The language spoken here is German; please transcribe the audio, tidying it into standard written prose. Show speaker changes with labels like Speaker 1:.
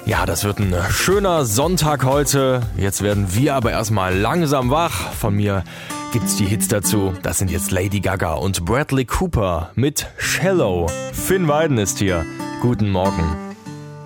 Speaker 1: Ja, das wird ein schöner Sonntag heute. Jetzt werden wir aber erstmal langsam wach. Von mir gibt's die Hits dazu. Das sind jetzt Lady Gaga und Bradley Cooper mit Shallow. Finn Weiden ist hier. Guten Morgen.